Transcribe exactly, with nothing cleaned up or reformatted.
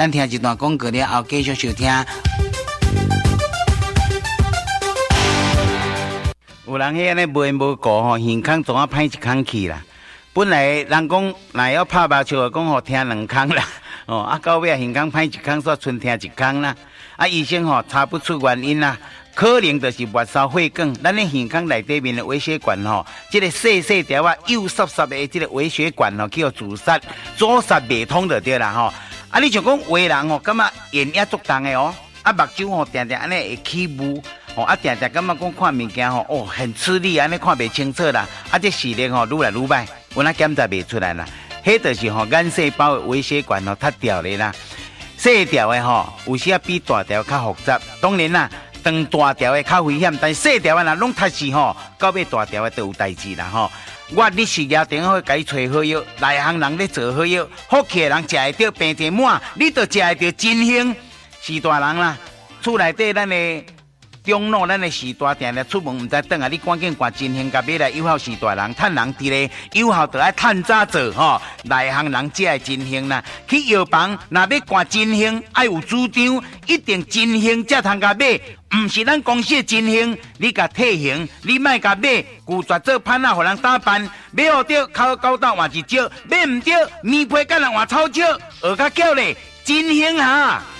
咱听一段广告了后，继续收听。有人迄安尼卖无顾吼，耳孔总啊歹一孔去啦。本来人讲若要拍麻将，讲吼听两孔啦，哦啊到尾耳孔歹一孔，煞剩听一孔啦。啊医生吼查不出原因啦，可能就是末梢血管，咱的耳孔内底面的微血管吼，这个细细条啊幼湿湿的这个微血管吼，叫阻塞，阻塞未通就对啦吼。啊你就讲有的人吼，感觉眼也足重的哦，啊目睭吼定定安尼会起雾。哦，啊，定定感觉讲看物件吼，哦，很吃力，安尼看袂清楚啦，啊，这视力吼愈来愈歹，有哪检查袂出来啦？迄就是吼眼细胞的微血管吼塌掉咧啦，细条的吼有时啊比大条较复杂，当然啦，长大条的较危险，但细条的若拢塌死吼，到尾大条的都有代志啦吼。我你事业顶好，甲伊找好药，内行人咧做好药，福气的人食会着，病得满，你就食会着真兴。是大人啦，厝内底咱的。中路咱的时大定定出门唔知等啊！你赶紧挂真兴，甲买来有效是大人，趁人伫咧有效就爱趁早做吼。内行人才会真兴啦。去药房若要挂真兴，爱有主张，一定真兴才通甲买，唔是咱公司的真兴。你甲退行，你莫甲买，拒绝做歹仔，互人打扮。买好着口高到换一招，买唔着面皮甲人换草笑，学甲叫咧真兴哈。